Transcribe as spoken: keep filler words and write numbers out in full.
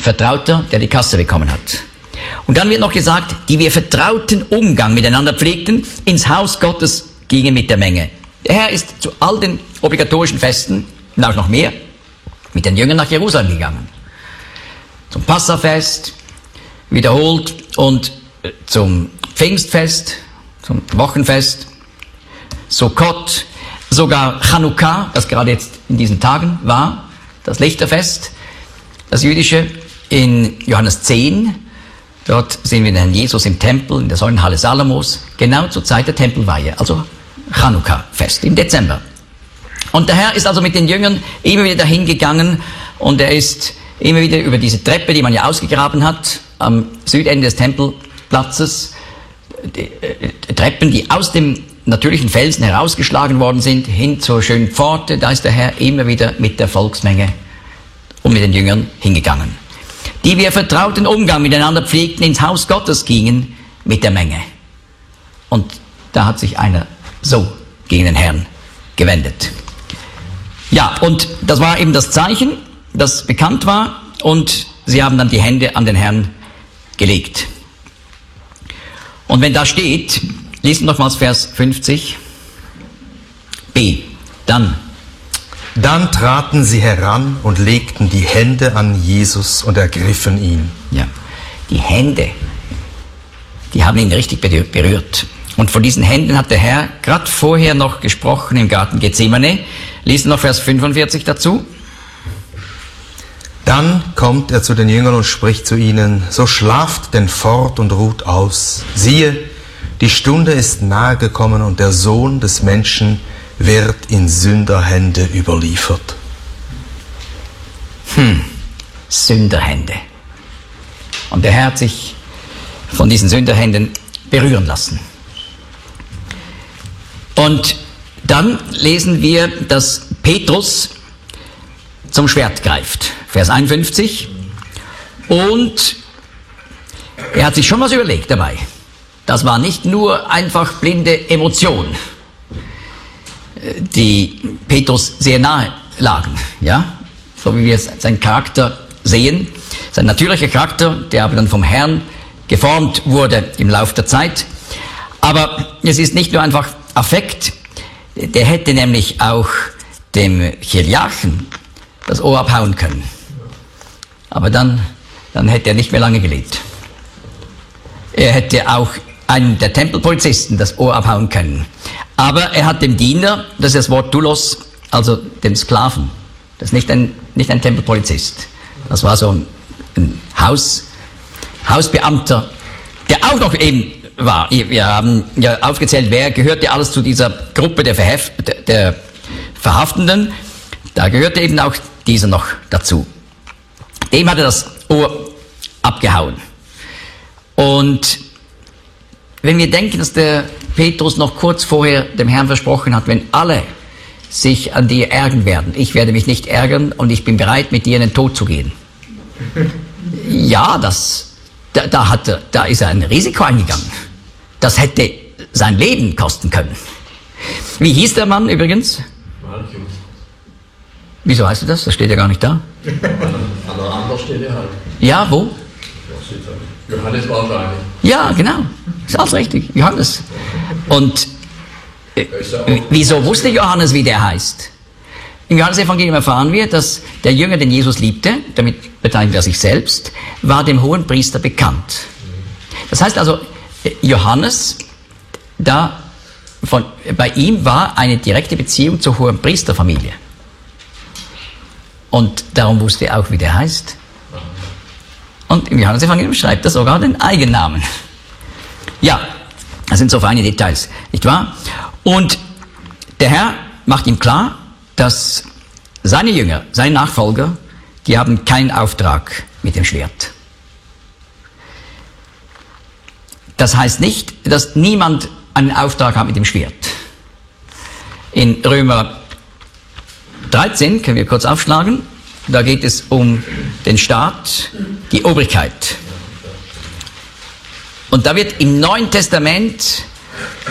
Vertrauter, der die Kasse bekommen hat. Und dann wird noch gesagt, die wir vertrauten Umgang miteinander pflegten, ins Haus Gottes gingen mit der Menge. Der Herr ist zu all den obligatorischen Festen, und auch noch mehr, mit den Jüngern nach Jerusalem gegangen. Zum Passafest, wiederholt, und zum Pfingstfest, zum Wochenfest, Sukkot, sogar Chanukka, das gerade jetzt in diesen Tagen war, das Lichterfest, das jüdische, in Johannes zehn, dort sehen wir den Herrn Jesus im Tempel, in der Säulenhalle Salomos, genau zur Zeit der Tempelweihe, also Chanukka-Fest im Dezember. Und der Herr ist also mit den Jüngern immer wieder dahin gegangen und er ist immer wieder über diese Treppe, die man ja ausgegraben hat, am Südende des Tempelplatzes, die, äh, Treppen, die aus dem natürlichen Felsen herausgeschlagen worden sind, hin zur schönen Pforte, da ist der Herr immer wieder mit der Volksmenge und mit den Jüngern hingegangen. Die wir vertrauten Umgang miteinander pflegten, ins Haus Gottes gingen mit der Menge. Und da hat sich einer so gegen den Herrn gewendet. Ja, und das war eben das Zeichen, das bekannt war, und sie haben dann die Hände an den Herrn gelegt. Und wenn da steht, lesen wir nochmals Vers fünfzig b, dann. Dann traten sie heran und legten die Hände an Jesus und ergriffen ihn. Ja, die Hände, die haben ihn richtig berührt. Und von diesen Händen hat der Herr gerade vorher noch gesprochen im Garten Gethsemane. Lesen noch Vers fünfundvierzig dazu. Dann kommt er zu den Jüngern und spricht zu ihnen: So schlaft denn fort und ruht aus. Siehe, die Stunde ist nahe gekommen und der Sohn des Menschen wird in Sünderhände überliefert. Hm, Sünderhände. Und der Herr hat sich von diesen Sünderhänden berühren lassen. Und dann lesen wir, dass Petrus zum Schwert greift. Vers einundfünfzig. Und er hat sich schon was überlegt dabei. Das war nicht nur einfach blinde Emotion, die Petrus sehr nahe lagen, ja, so wie wir seinen Charakter sehen, sein natürlicher Charakter, der aber dann vom Herrn geformt wurde im Laufe der Zeit. Aber es ist nicht nur einfach Affekt, der hätte nämlich auch dem Chiriarchen das Ohr abhauen können. Aber dann, dann hätte er nicht mehr lange gelebt. Er hätte auch einem der Tempelpolizisten das Ohr abhauen können. Aber er hat dem Diener, das ist das Wort Doulos, also dem Sklaven, das ist nicht ein, nicht ein Tempelpolizist, das war so ein, ein Haus, Hausbeamter, der auch noch eben war. Wir haben ja aufgezählt, wer gehörte alles zu dieser Gruppe der, Verheft, der Verhaftenden. Da gehörte eben auch dieser noch dazu. Dem hat er das Ohr abgehauen. Und wenn wir denken, dass der Petrus noch kurz vorher dem Herrn versprochen hat, wenn alle sich an dir ärgern werden, ich werde mich nicht ärgern und ich bin bereit, mit dir in den Tod zu gehen. Ja, das, da, da, hat er, da ist er ein Risiko eingegangen. Das hätte sein Leben kosten können. Wie hieß der Mann übrigens? Malchus. Wieso heißt du das? Das steht ja gar nicht da. An einer anderen Stelle halt. Ja, wo? Johannes wahrscheinlich. Ja, genau. Ist alles richtig. Johannes. Und äh, wieso wusste Johannes, wie der heißt? Im Johannesevangelium erfahren wir, dass der Jünger, den Jesus liebte, damit bezeichnet er sich selbst, war dem Hohenpriester bekannt. Das heißt also, Johannes, da von, bei ihm war eine direkte Beziehung zur Hohenpriesterfamilie. Und darum wusste er auch, wie der heißt. Und im Johannesevangelium schreibt er sogar den Eigennamen. Ja, das sind so feine Details, nicht wahr? Und der Herr macht ihm klar, dass seine Jünger, seine Nachfolger, die haben keinen Auftrag mit dem Schwert. Das heißt nicht, dass niemand einen Auftrag hat mit dem Schwert. In Römer dreizehn, können wir kurz aufschlagen, da geht es um den Staat, die Obrigkeit. Und da wird im Neuen Testament